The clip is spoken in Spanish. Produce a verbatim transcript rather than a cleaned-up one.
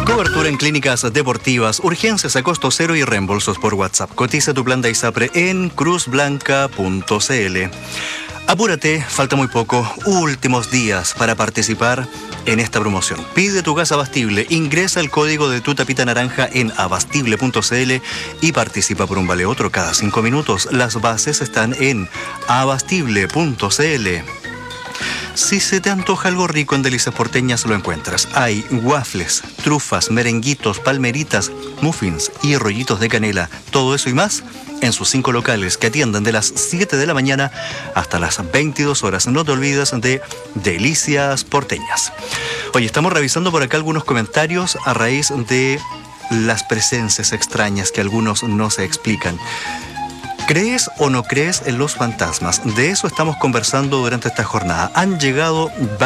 Cobertura en clínicas deportivas, urgencias a costo cero y reembolsos por WhatsApp. Cotiza tu plan de ISAPRE en cruz blanca punto c l. Apúrate, falta muy poco, últimos días para participar en esta promoción. Pide tu gas Abastible, ingresa el código de tu tapita naranja en abastible punto c l y participa por un vale otro cada cinco minutos. Las bases están en abastible punto c l. Si se te antoja algo rico en Delicias Porteñas, lo encuentras. Hay waffles, trufas, merenguitos, palmeritas, muffins y rollitos de canela. Todo eso y más en sus cinco locales que atienden de las siete de la mañana hasta las veintidós horas. No te olvides de Delicias Porteñas. Oye, estamos revisando por acá algunos comentarios a raíz de las presencias extrañas que algunos no se explican. ¿Crees o no crees en los fantasmas? De eso estamos conversando durante esta jornada. Han llegado